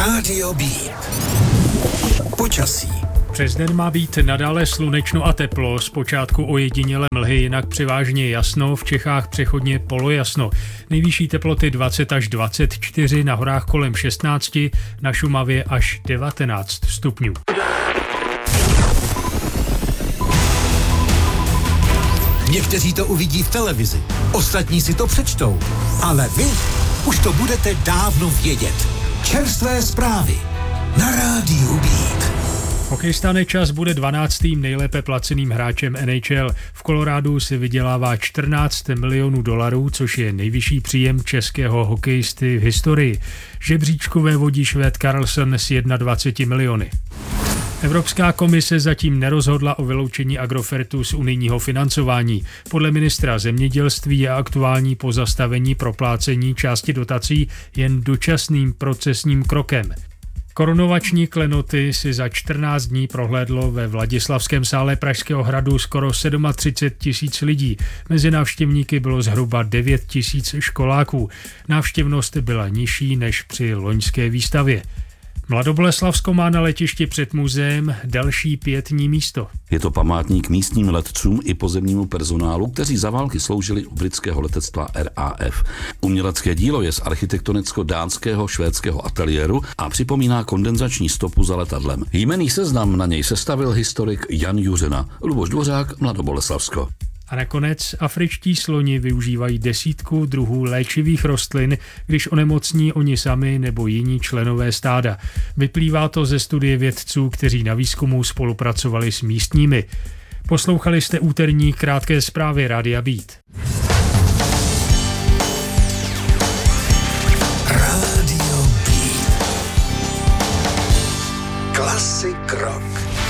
Rádio Beat. Počasí. Přes den má být nadále slunečno a teplo, zpočátku ojediněle mlhy, jinak převážně jasno, v Čechách přechodně polojasno. Nejvyšší teploty 20 až 24, na horách kolem 16, na Šumavě až 19 stupňů. Někteří to uvidí v televizi, ostatní si to přečtou, ale vy už to budete dávno vědět. Čerstvé zprávy na Rádiu Beat. Hokejista Nečas bude 12. nejlépe placeným hráčem NHL. V Kolorádu si vydělává 14 milionů dolarů, což je nejvyšší příjem českého hokejisty v historii. Žebříčkové vodí Švéd Karlsson s 21 miliony. Evropská komise zatím nerozhodla o vyloučení Agrofertu z unijního financování. Podle ministra zemědělství je aktuální pozastavení proplácení části dotací jen dočasným procesním krokem. Korunovační klenoty si za 14 dní prohlédlo ve Vladislavském sále Pražského hradu skoro 37 000 lidí. Mezi návštěvníky bylo zhruba 9 000 školáků. Návštěvnost byla nižší než při loňské výstavě. Mladoboleslavsko má na letišti před muzeem další pietní místo. Je to památník místním letcům i pozemnímu personálu, kteří za války sloužili u britského letectva RAF. Umělecké dílo je z architektonicko-dánského švédského ateliéru a připomíná kondenzační stopu za letadlem. Jmenný seznam na něj sestavil historik Jan Juřina. Luboš Dvořák, Mladoboleslavsko. A nakonec afričtí sloni využívají desítku druhů léčivých rostlin, když onemocní oni sami nebo jiní členové stáda. Vyplývá to ze studie vědců, kteří na výzkumu spolupracovali s místními. Poslouchali jste úterní krátké zprávy Rádia Beat. Rádio Beat. Klasik rock.